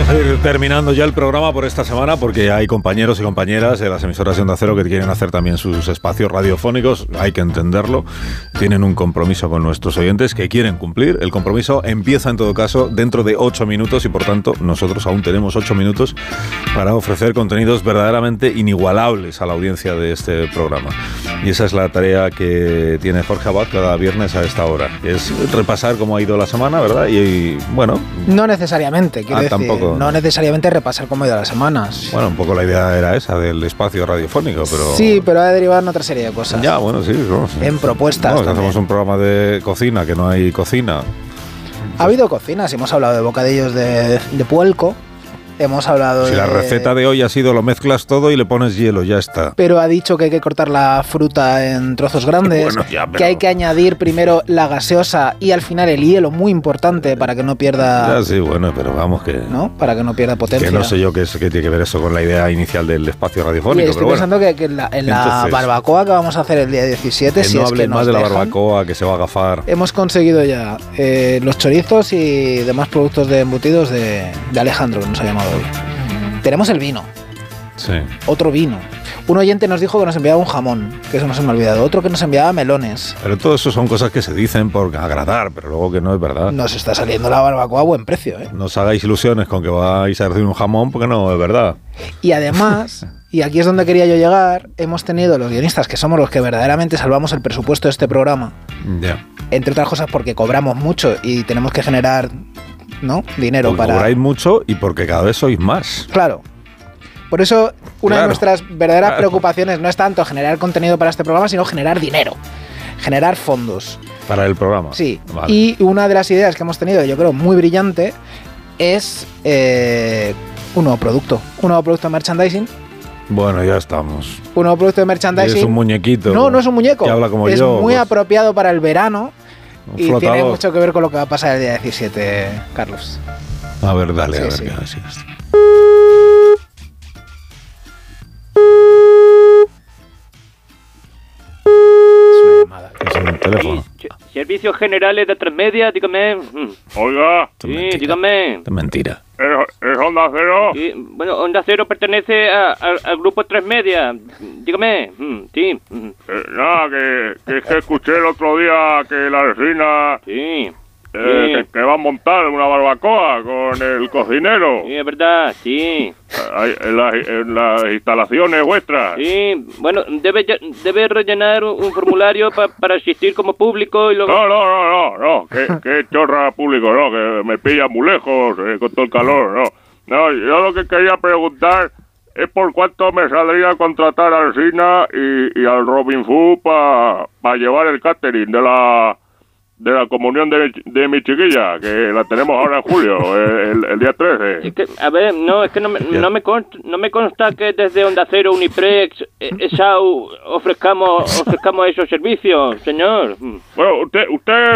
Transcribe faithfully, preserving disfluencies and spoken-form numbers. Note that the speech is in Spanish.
Vamos a ir terminando ya el programa por esta semana porque hay compañeros y compañeras de las emisoras de Onda Cero que quieren hacer también sus espacios radiofónicos, hay que entenderlo, tienen un compromiso con nuestros oyentes que quieren cumplir. El compromiso empieza en todo caso dentro de ocho minutos y por tanto nosotros aún tenemos ocho minutos para ofrecer contenidos verdaderamente inigualables a la audiencia de este programa. Y esa es la tarea que tiene Jorge Abad cada viernes a esta hora, que es repasar cómo ha ido la semana, ¿verdad? Y, y bueno... No necesariamente, quiero ah, decir, tampoco. no necesariamente repasar cómo ha ido las semanas. Bueno, un poco la idea era esa, del espacio radiofónico, pero... Sí, pero ha derivado en otra serie de cosas. Ya, bueno, sí. No, sí. En propuestas no, si también. hacemos un programa de cocina, que no hay cocina. Ha habido cocinas, hemos hablado de bocadillos de, de puelco, hemos hablado Si de... la receta de hoy ha sido lo mezclas todo y le pones hielo, ya está. Pero ha dicho que hay que cortar la fruta en trozos grandes, Bueno, ya, pero- que hay que añadir primero la gaseosa y al final el hielo, muy importante para que no pierda... Ya, sí, bueno, pero vamos que... ¿no? Para que no pierda potencia. Que no sé yo qué, es, qué tiene que ver eso con la idea inicial del espacio Y radiofónico, estoy pero bueno. pensando que, que en la, en la Entonces, barbacoa que vamos a hacer el día diecisiete, Que si no es que hablen nos más de la dejan, barbacoa, que se va a agafar. hemos conseguido ya eh, los chorizos y demás productos de embutidos de, de Alejandro, que nos ha llamado hoy. Tenemos el vino, Sí. otro vino. Un oyente nos dijo que nos enviaba un jamón, que eso no se me ha olvidado. Otro que nos enviaba melones. Pero todo eso son cosas que se dicen por agradar, pero luego que no es verdad. Nos está saliendo la barbacoa a buen precio, ¿eh? No os hagáis ilusiones con que vais a recibir un jamón, porque no es verdad. Y además, y aquí es donde quería yo llegar, hemos tenido los guionistas, que somos los que verdaderamente salvamos el presupuesto de este programa, Ya. entre otras cosas porque cobramos mucho y tenemos que generar, ¿no?, dinero Porque para... cobráis mucho y porque cada vez sois más. Claro. Por eso, una Claro. de nuestras verdaderas Claro. preocupaciones no es tanto generar contenido para este programa, sino generar dinero, generar fondos. Para el programa. Sí. Vale. Y una de las ideas que hemos tenido, yo creo, muy brillante, es eh, un nuevo producto. Un nuevo producto de merchandising. Bueno, ya estamos. Un nuevo producto de merchandising. Es un muñequito. No, no es un muñeco. Que habla como es yo. muy pues, apropiado para el verano un y flotador. tiene mucho que ver con lo que va a pasar el día diecisiete, Carlos. A ver, dale, Sí, a ver sí. qué así es. Es una llamada. Es un teléfono. Sí, Servicios Generales de Transmedia, dígame. Mm, Oiga, Esto es Sí, mentira. dígame. Esto es mentira. ¿es, es Onda Cero? Sí, bueno, Onda Cero pertenece a- a- al grupo Transmedia. Dígame. Mm, Sí. mm, Eh, nada, que, que es que escuché el otro día que la vecina Sí. eh, Sí. que, que va a montar una barbacoa con el cocinero Sí, es verdad, sí. Ahí, en, las, en las instalaciones vuestras. Sí, bueno, debe, ya- debe rellenar un, un formulario pa- para asistir como público y luego... No, no, no, no, no, que, que chorra público, no, que me pilla muy lejos eh, con todo el calor, no. No, yo lo que quería preguntar es por cuánto me saldría contratar al Sina y, y al Robin Food para pa llevar el catering de la de la comunión de, de mi chiquilla, que la tenemos ahora en julio, eh, el, el día trece. Es que, a ver, no, es que no me, no me, consta, no me consta que desde Onda Cero, Uniprex, eh, S A U, ofrezcamos, ofrezcamos esos servicios, señor. Mm. Bueno, usted, usted